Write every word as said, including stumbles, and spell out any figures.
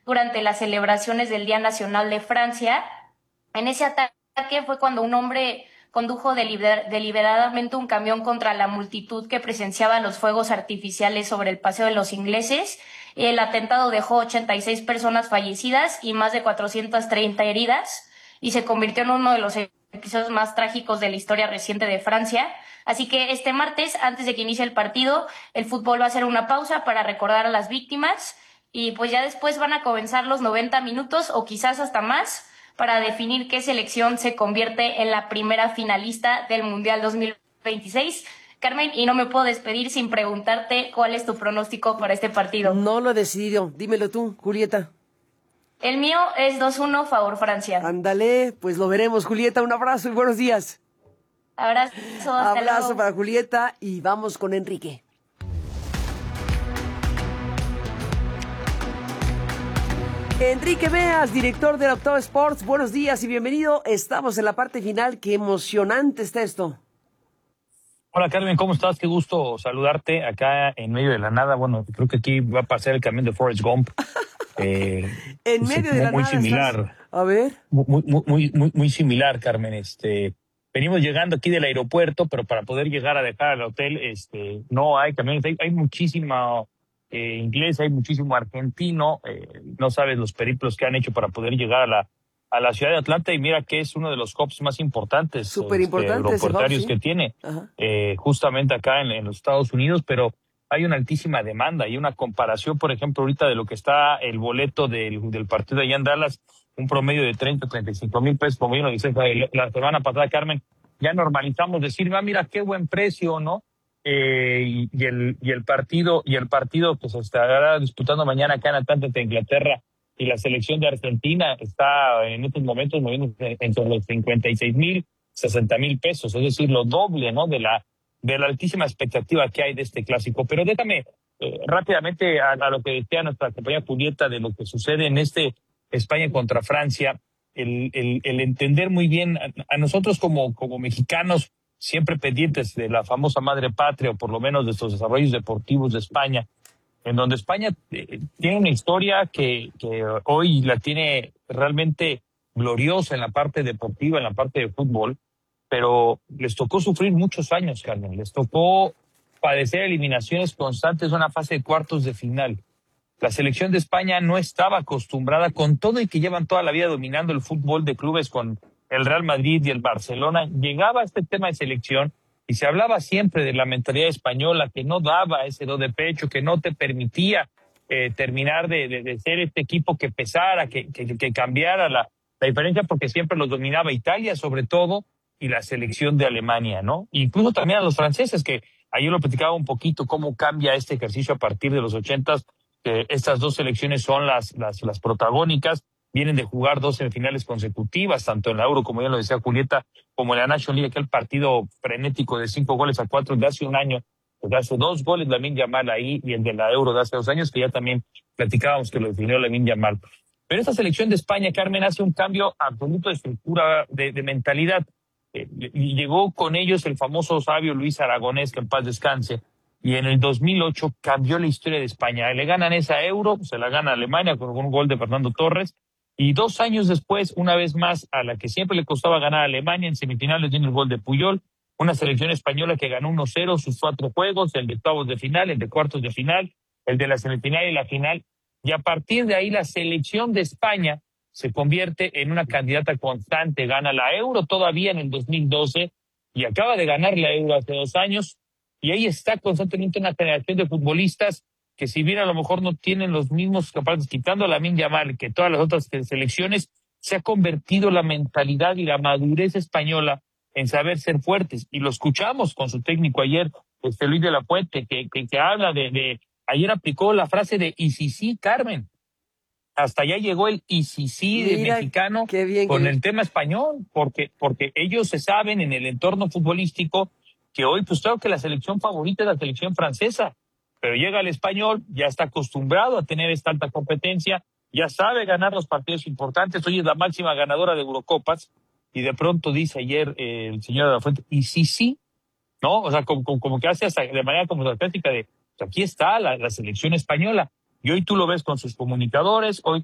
durante las celebraciones del Día Nacional de Francia. En ese ataque fue cuando un hombre condujo deliber- deliberadamente un camión contra la multitud que presenciaba los fuegos artificiales sobre el Paseo de los Ingleses. El atentado dejó ochenta y seis personas fallecidas y más de cuatrocientas treinta heridas, y se convirtió en uno de los episodios más trágicos de la historia reciente de Francia. Así que este martes, antes de que inicie el partido, el fútbol va a hacer una pausa para recordar a las víctimas, y pues ya después van a comenzar los noventa minutos o quizás hasta más para definir qué selección se convierte en la primera finalista del Mundial dos mil veintiséis. Carmen, y no me puedo despedir sin preguntarte cuál es tu pronóstico para este partido. No lo he decidido. Dímelo tú, Julieta. El mío es dos uno favor Francia. Ándale, pues lo veremos, Julieta. Un abrazo y buenos días. Abrazo, hasta Abrazo luego. para Julieta y vamos con Enrique. Enrique Meas, director de Octavo Sports, buenos días y bienvenido. Estamos en la parte final. Qué emocionante está esto. Hola Carmen, ¿cómo estás? Qué gusto saludarte acá en medio de la nada. Bueno, creo que aquí va a pasar el camión de Forrest Gump. Eh, en medio de la muy nada. Similar. Estás... A ver. Muy, muy, muy, muy, muy similar, Carmen. Este, venimos llegando aquí del aeropuerto, pero para poder llegar a dejar al hotel, este, no hay camiones. Hay, hay muchísima eh, inglés, hay muchísimo argentino. Eh, no sabes los periplos que han hecho para poder llegar a la a la ciudad de Atlanta, y mira que es uno de los hubs más importantes, Súper este, importante aeroportuarios hub, ¿sí? que tiene, eh, justamente acá en, en los Estados Unidos, pero hay una altísima demanda y una comparación, por ejemplo, ahorita de lo que está el boleto del, del partido allá en Dallas, un promedio de treinta, treinta y cinco mil pesos, como yo lo dije la semana pasada, Carmen. Ya normalizamos decir, ah, mira qué buen precio, ¿no? Eh, y, y el y el partido y el partido que se estará disputando mañana acá en Atlanta de Inglaterra, y la selección de Argentina está en estos momentos moviéndose entre los cincuenta y seis mil, sesenta mil pesos, es decir, lo doble, ¿no? De la de la altísima expectativa que hay de este clásico. Pero déjame eh, rápidamente a, a lo que decía nuestra compañera Julieta de lo que sucede en este España contra Francia, el, el, el entender muy bien a, a nosotros como, como mexicanos, siempre pendientes de la famosa madre patria, o por lo menos de estos desarrollos deportivos de España, en donde España eh, tiene una historia que, que hoy la tiene realmente gloriosa en la parte deportiva, en la parte de fútbol, pero les tocó sufrir muchos años, Carmen. Les tocó padecer eliminaciones constantes de una fase de cuartos de final. La selección de España no estaba acostumbrada, con todo y que llevan toda la vida dominando el fútbol de clubes con el Real Madrid y el Barcelona. Llegaba este tema de selección y se hablaba siempre de la mentalidad española, que no daba ese do de pecho, que no te permitía eh, terminar de, de, de ser este equipo que pesara, que, que, que cambiara la, la diferencia, porque siempre los dominaba Italia, sobre todo, y la selección de Alemania, ¿no? Incluso también a los franceses, que ayer lo platicaba un poquito, cómo cambia este ejercicio a partir de los ochentas, que estas dos selecciones son las, las, las protagónicas. Vienen de jugar dos semifinales consecutivas, tanto en la Euro, como ya lo decía Julieta, como en la National League, aquel partido frenético de cinco goles a cuatro de hace un año, pues hace dos goles Lamine Yamal ahí, y el de la Euro de hace dos años, que ya también platicábamos que lo definió Lamine Yamal. Pero esta selección de España, Carmen, hace un cambio absoluto de estructura, de, de mentalidad. Eh, y llegó con ellos el famoso sabio Luis Aragonés, que en paz descanse, y en el dos mil ocho cambió la historia de España. Le ganan esa Euro, se la gana Alemania con un gol de Fernando Torres, y dos años después, una vez más, a la que siempre le costaba ganar a Alemania, en semifinales tiene el gol de Puyol, una selección española que ganó uno cero sus cuatro juegos, el de octavos de final, el de cuartos de final, el de la semifinal y la final, y a partir de ahí la selección de España se convierte en una candidata constante, gana la Euro todavía en el dos mil doce, y acaba de ganar la Euro hace dos años, y ahí está constantemente una generación de futbolistas que, si bien a lo mejor no tienen los mismos capaces, quitando a Lamine Yamal, que todas las otras selecciones, se ha convertido la mentalidad y la madurez española en saber ser fuertes. Y lo escuchamos con su técnico ayer, este Luis de la Puente, que, que, que habla de, de, ayer aplicó la frase de y si sí, Carmen. Hasta allá llegó el y si sí de Mira, mexicano qué bien, con qué el bien. tema español, porque, porque ellos se saben en el entorno futbolístico que hoy, pues claro que la selección favorita es la selección francesa, pero llega el español, ya está acostumbrado a tener esta alta competencia, ya sabe ganar los partidos importantes, hoy es la máxima ganadora de Eurocopas, y de pronto dice ayer eh, el señor de la Fuente, y sí, sí, ¿no? O sea, como, como, como que hace hasta de manera como sarcástica de, pues aquí está la, la selección española, y hoy tú lo ves con sus comunicadores, hoy